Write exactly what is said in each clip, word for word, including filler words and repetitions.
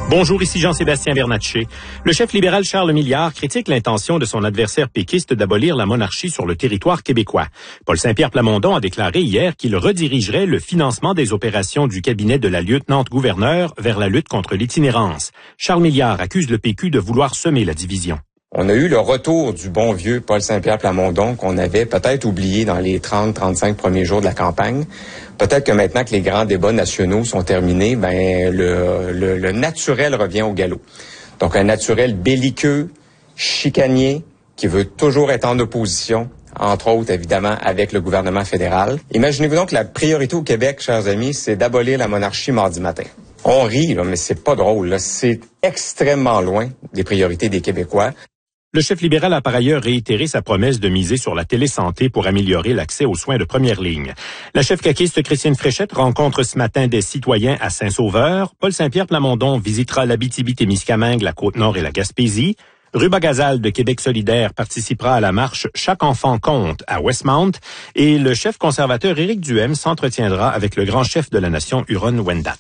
Bonjour, ici Jean-Sébastien Bernatchez. Le chef libéral Charles Milliard critique l'intention de son adversaire péquiste d'abolir la monarchie sur le territoire québécois. Paul Saint-Pierre Plamondon a déclaré hier qu'il redirigerait le financement des opérations du cabinet de la lieutenant-gouverneur vers la lutte contre l'itinérance. Charles Milliard accuse le P Q de vouloir semer la division. On a eu le retour du bon vieux Paul Saint-Pierre Plamondon qu'on avait peut-être oublié dans les trente à trente-cinq premiers jours de la campagne. Peut-être que maintenant que les grands débats nationaux sont terminés, ben le, le, le naturel revient au galop. Donc un naturel belliqueux, chicanier, qui veut toujours être en opposition, entre autres évidemment avec le gouvernement fédéral. Imaginez-vous donc que la priorité au Québec, chers amis, c'est d'abolir la monarchie mardi matin. On rit, là, mais c'est pas drôle, là. C'est extrêmement loin des priorités des Québécois. Le chef libéral a par ailleurs réitéré sa promesse de miser sur la télésanté pour améliorer l'accès aux soins de première ligne. La chef caquiste Christine Fréchette rencontre ce matin des citoyens à Saint-Sauveur. Paul Saint-Pierre Plamondon visitera l'Abitibi-Témiscamingue, la Côte-Nord et la Gaspésie. Ruba Gazal de Québec solidaire participera à la marche Chaque enfant compte à Westmount. Et le chef conservateur Éric Duhem s'entretiendra avec le grand chef de la nation Huron-Wendat.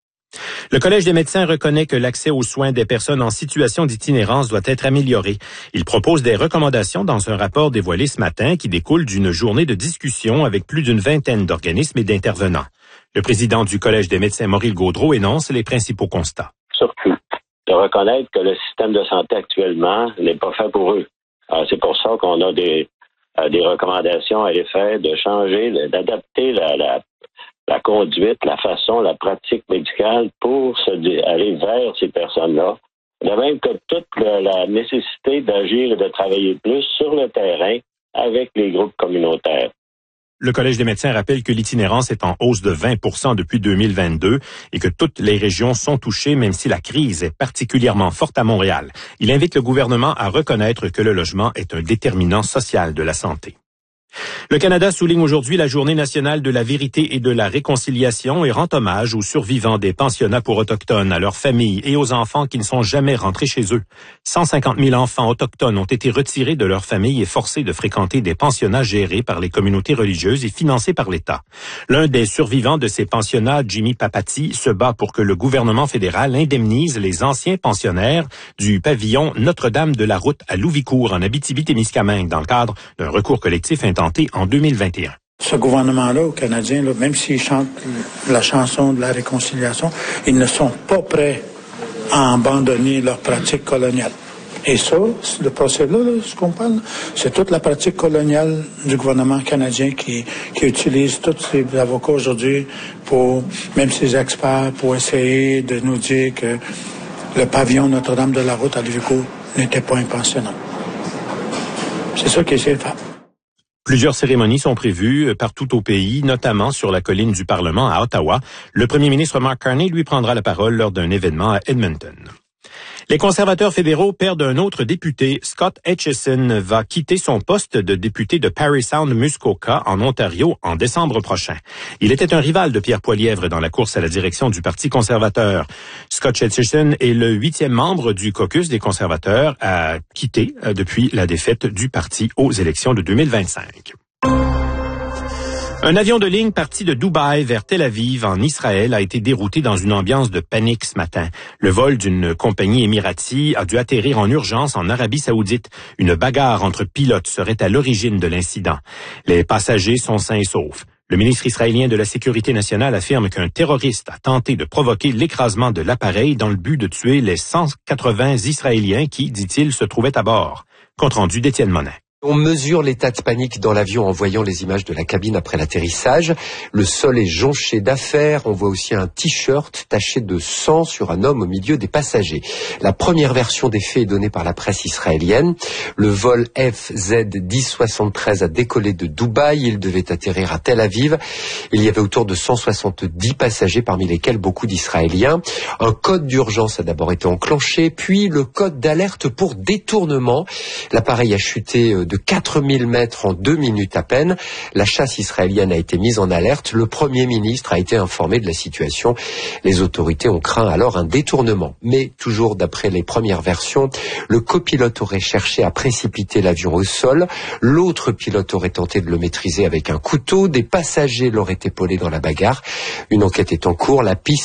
Le Collège des médecins reconnaît que l'accès aux soins des personnes en situation d'itinérance doit être amélioré. Il propose des recommandations dans un rapport dévoilé ce matin qui découle d'une journée de discussion avec plus d'une vingtaine d'organismes et d'intervenants. Le président du Collège des médecins, Maurice Gaudreau, énonce les principaux constats. Surtout, de reconnaître que le système de santé actuellement n'est pas fait pour eux. Alors, c'est pour ça qu'on a des, euh, des recommandations à l'effet de changer, d'adapter la, la la conduite, la façon, la pratique médicale pour se aller vers ces personnes-là. De même que toute la, la nécessité d'agir et de travailler plus sur le terrain avec les groupes communautaires. Le Collège des médecins rappelle que l'itinérance est en hausse de vingt pour cent depuis deux mille vingt-deux et que toutes les régions sont touchées, même si la crise est particulièrement forte à Montréal. Il invite le gouvernement à reconnaître que le logement est un déterminant social de la santé. Le Canada souligne aujourd'hui la Journée nationale de la vérité et de la réconciliation et rend hommage aux survivants des pensionnats pour autochtones, à leurs familles et aux enfants qui ne sont jamais rentrés chez eux. cent cinquante mille enfants autochtones ont été retirés de leurs familles et forcés de fréquenter des pensionnats gérés par les communautés religieuses et financés par l'État. L'un des survivants de ces pensionnats, Jimmy Papati, se bat pour que le gouvernement fédéral indemnise les anciens pensionnaires du pavillon Notre-Dame de la Route à Louvicourt, en Abitibi-Témiscamingue, dans le cadre d'un recours collectif intenté en deux mille vingt et un. Ce gouvernement-là, aux Canadiens, là, même s'ils chantent la chanson de la réconciliation, ils ne sont pas prêts à abandonner leur pratique coloniale. Et ça, le procès-là, là, ce qu'on parle, c'est toute la pratique coloniale du gouvernement canadien qui, qui utilise tous ces avocats aujourd'hui pour, même ces experts, pour essayer de nous dire que le pavillon Notre-Dame de la Route à Louvicourt n'était pas un pensionnat. C'est ça qu'ils essaient de faire. Plusieurs cérémonies sont prévues partout au pays, notamment sur la colline du Parlement à Ottawa. Le premier ministre Mark Carney lui prendra la parole lors d'un événement à Edmonton. Les conservateurs fédéraux perdent un autre député. Scott Aitchison va quitter son poste de député de Parry Sound Muskoka en Ontario en décembre prochain. Il était un rival de Pierre Poilievre dans la course à la direction du Parti conservateur. Scott Aitchison est le huitième membre du caucus des conservateurs à quitter depuis la défaite du parti aux élections de deux mille vingt-cinq. Un avion de ligne parti de Dubaï vers Tel Aviv, en Israël, a été dérouté dans une ambiance de panique ce matin. Le vol d'une compagnie émirati a dû atterrir en urgence en Arabie Saoudite. Une bagarre entre pilotes serait à l'origine de l'incident. Les passagers sont sains et saufs. Le ministre israélien de la Sécurité nationale affirme qu'un terroriste a tenté de provoquer l'écrasement de l'appareil dans le but de tuer les cent quatre-vingts Israéliens qui, dit-il, se trouvaient à bord. Compte rendu d'Étienne Monin. On mesure l'état de panique dans l'avion en voyant les images de la cabine après l'atterrissage. Le sol est jonché d'affaires. On voit aussi un t-shirt taché de sang sur un homme au milieu des passagers. La première version des faits est donnée par la presse israélienne. Le vol F Z dix soixante-treize a décollé de Dubaï. Il devait atterrir à Tel Aviv. Il y avait autour de cent soixante-dix passagers, parmi lesquels beaucoup d'Israéliens. Un code d'urgence a d'abord été enclenché, puis le code d'alerte pour détournement. L'appareil a chuté de quatre mille mètres en deux minutes à peine. La chasse israélienne a été mise en alerte. Le Premier ministre a été informé de la situation. Les autorités ont craint alors un détournement. Mais toujours d'après les premières versions, le copilote aurait cherché à précipiter l'avion au sol. L'autre pilote aurait tenté de le maîtriser avec un couteau. Des passagers l'auraient épaulé dans la bagarre. Une enquête est en cours. La piste